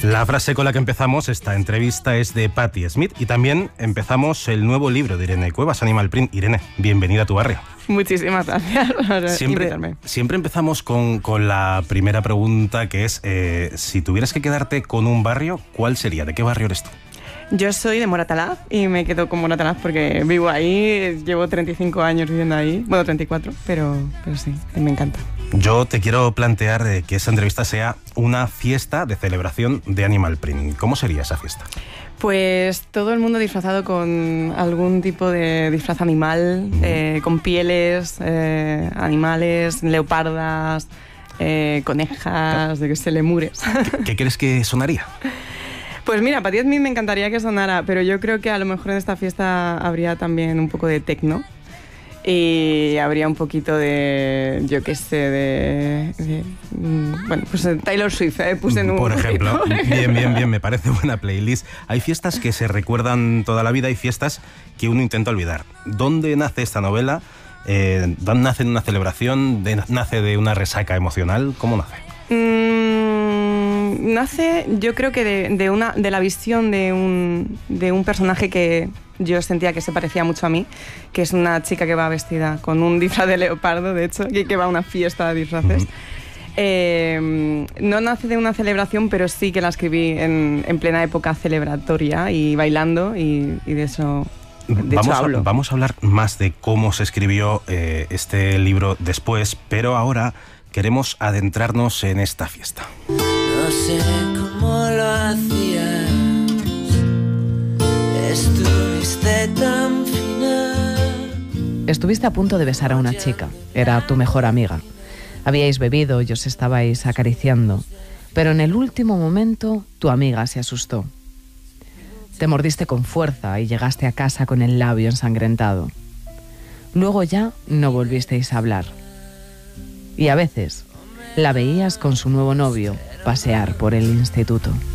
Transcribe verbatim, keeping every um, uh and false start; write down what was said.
La frase con la que empezamos esta entrevista es de Patti Smith y también empezamos el nuevo libro de Irene Cuevas, Animal Print. Irene, bienvenida a tu barrio. Muchísimas gracias por siempre, invitarme. Siempre empezamos con, con la primera pregunta, que es, eh, si tuvieras que quedarte con un barrio, ¿cuál sería? ¿De qué barrio eres tú? Yo soy de Moratalaz y me quedo con Moratalaz porque vivo ahí, llevo treinta y cinco años viviendo ahí, bueno, treinta y cuatro, pero, pero sí, me encanta. Yo te quiero plantear eh, que esta entrevista sea una fiesta de celebración de Animal Print. ¿Cómo sería esa fiesta? Pues todo el mundo disfrazado con algún tipo de disfraz animal, mm. eh, con pieles, eh, animales, leopardas, eh, conejas, de que se lemures. ¿Qué, ¿Qué crees que sonaría? Pues mira, Patti Smith me encantaría que sonara, pero yo creo que a lo mejor en esta fiesta habría también un poco de techno y habría un poquito de, yo qué sé, de, de bueno, pues Taylor Swift, ¿eh? Puse en un por ejemplo, por ejemplo. Bien, bien, bien, me parece buena playlist. Hay fiestas que se recuerdan toda la vida, hay fiestas que uno intenta olvidar. ¿Dónde nace esta novela? Eh, ¿Nace de una celebración? De, ¿Nace de una resaca emocional? ¿Cómo nace? Mm, nace, yo creo que de, de, una, de la visión de un, de un personaje que yo sentía que se parecía mucho a mí, que es una chica que va vestida con un disfraz de leopardo, de hecho, y que va a una fiesta de disfraces. Uh-huh. Eh, no nace de una celebración, pero sí que la escribí en, en plena época celebratoria y bailando, y, y de eso... De vamos, hecho, hablo. A, vamos a hablar más de cómo se escribió eh, este libro después, pero ahora queremos adentrarnos en esta fiesta. No sé cómo lo hacías, estuviste tan fina. Estuviste a punto de besar a una chica, era tu mejor amiga. Habíais bebido y os estabais acariciando, pero en el último momento tu amiga se asustó. Te mordiste con fuerza y llegaste a casa con el labio ensangrentado. Luego ya no volvisteis a hablar. Y a veces la veías con su nuevo novio pasear por el instituto.